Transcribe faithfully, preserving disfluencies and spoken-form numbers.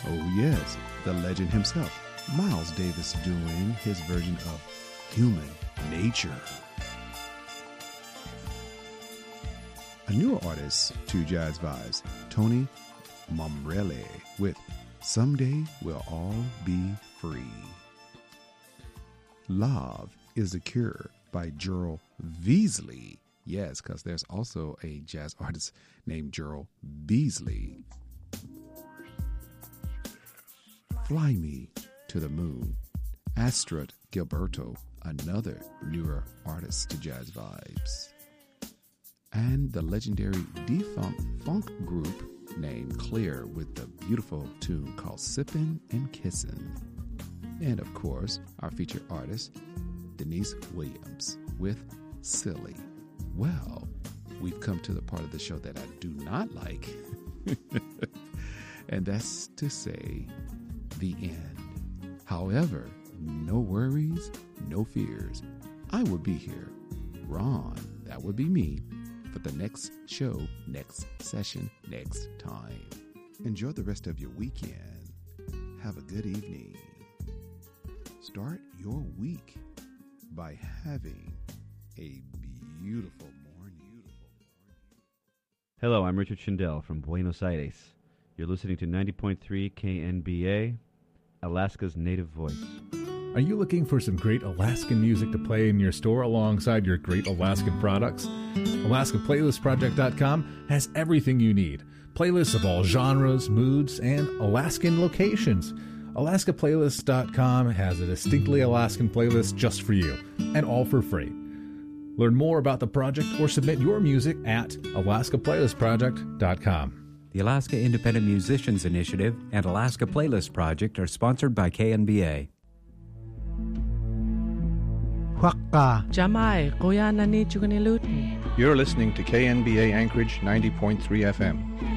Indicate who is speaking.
Speaker 1: Oh yes, the legend himself, Miles Davis, doing his version of Human Nature. A newer artist to Jazz Vibes, Tony Momrelle with Someday We'll All Be Free. Love is the Cure by Gerald Beasley. Yes, because there's also a jazz artist named Gerald Beasley. Fly Me to the Moon, Astrud Gilberto, another newer artist to Jazz Vibes. And the legendary defunct funk group named Clear with the beautiful tune called Sippin' and Kissin'. And of course, our featured artist, Denise Williams with Silly. Well, we've come to the part of the show that I do not like. And that's to say, the end. However, no worries, no fears. I will be here. Ron, that would be me, for the next show, next session, next time. Enjoy the rest of your weekend. Have a good evening. Start your week by having a beautiful morning.
Speaker 2: Hello, I'm Richard Schindel from Buenos Aires. You're listening to ninety point three K N B A, Alaska's native voice.
Speaker 3: Are you looking for some great Alaskan music to play in your store alongside your great Alaskan products? Alaska Playlist Project dot com has everything you need. Playlists of all genres, moods, and Alaskan locations. Alaska Playlist dot com has a distinctly Alaskan playlist just for you, and all for free. Learn more about the project or submit your music at Alaska Playlist Project dot com.
Speaker 4: The Alaska Independent Musicians Initiative and Alaska Playlist Project are sponsored by K N B A.
Speaker 5: Jamai, Goyana ni Chugani Luton.
Speaker 6: You're listening to K N B A Anchorage ninety point three F M.